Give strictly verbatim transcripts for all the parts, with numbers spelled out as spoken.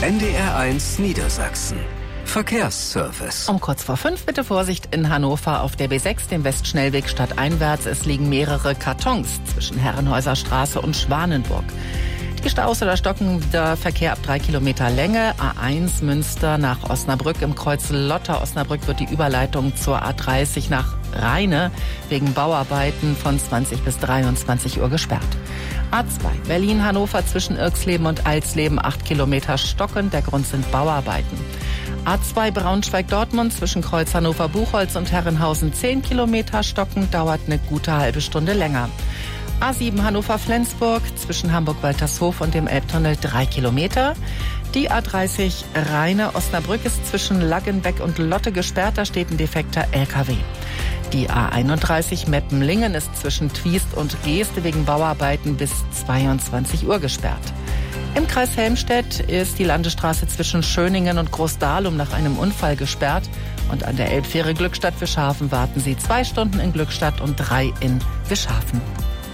N D R eins Niedersachsen. Verkehrsservice. Um kurz vor fünf bitte Vorsicht in Hannover auf der B sechs, dem Westschnellweg stadteinwärts. Es liegen mehrere Kartons zwischen Herrenhäuser Straße und Schwanenburg. Die Staus oder stockender Verkehr ab drei Kilometer Länge. A eins Münster nach Osnabrück. Im Kreuz Lotter-Osnabrück wird die Überleitung zur A dreißig nach Rheine wegen Bauarbeiten von zwanzig bis dreiundzwanzig Uhr gesperrt. A zwei Berlin-Hannover zwischen Irxleben und Alsleben acht Kilometer stockend. Der Grund sind Bauarbeiten. A zwei Braunschweig-Dortmund zwischen Kreuz Hannover-Buchholz und Herrenhausen zehn Kilometer stockend, dauert eine gute halbe Stunde länger. A sieben Hannover-Flensburg zwischen Hamburg-Waltershof und dem Elbtunnel drei Kilometer. Die A dreißig Rheine-Osnabrück ist zwischen Laggenbeck und Lotte gesperrt, da steht ein defekter L K W. Die A einunddreißig Meppen-Lingen ist zwischen Twiest und Geeste wegen Bauarbeiten bis zweiundzwanzig Uhr gesperrt. Im Kreis Helmstedt ist die Landesstraße zwischen Schöningen und Großdahlum nach einem Unfall gesperrt. Und an der Elbfähre Glückstadt-Wischhafen warten Sie zwei Stunden in Glückstadt und drei in Wischhafen.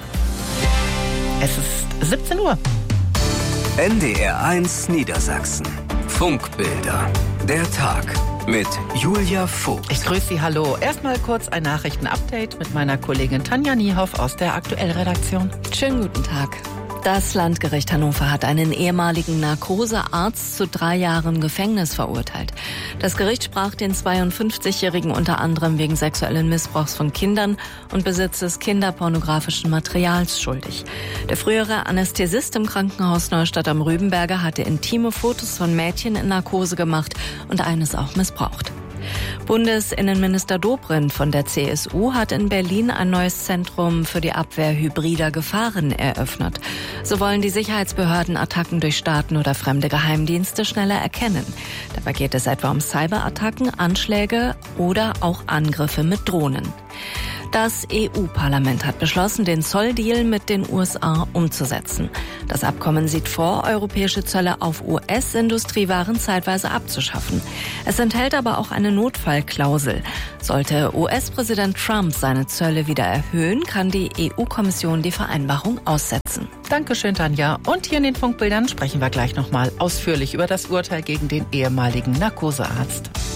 Es ist siebzehn Uhr. N D R eins Niedersachsen. Funkbilder. Der Tag mit Julia Vogt. Ich grüße Sie, hallo. Erstmal kurz ein Nachrichtenupdate mit meiner Kollegin Tanja Niehoff aus der Aktuellredaktion. Schönen guten Tag. Das Landgericht Hannover hat einen ehemaligen Narkosearzt zu drei Jahren Gefängnis verurteilt. Das Gericht sprach den zweiundfünfzigjährigen unter anderem wegen sexuellen Missbrauchs von Kindern und Besitzes kinderpornografischen Materials schuldig. Der frühere Anästhesist im Krankenhaus Neustadt am Rübenberger hatte intime Fotos von Mädchen in Narkose gemacht und eines auch missbraucht. Bundesinnenminister Dobrindt von der C S U hat in Berlin ein neues Zentrum für die Abwehr hybrider Gefahren eröffnet. So wollen die Sicherheitsbehörden Attacken durch Staaten oder fremde Geheimdienste schneller erkennen. Dabei geht es etwa um Cyberattacken, Anschläge oder auch Angriffe mit Drohnen. Das E U-Parlament hat beschlossen, den Zolldeal mit den U S A umzusetzen. Das Abkommen sieht vor, europäische Zölle auf U S-Industriewaren zeitweise abzuschaffen. Es enthält aber auch eine Notfallklausel. Sollte U S-Präsident Trump seine Zölle wieder erhöhen, kann die E U-Kommission die Vereinbarung aussetzen. Dankeschön, Tanja. Und hier in den Funkbildern sprechen wir gleich nochmal ausführlich über das Urteil gegen den ehemaligen Narkosearzt.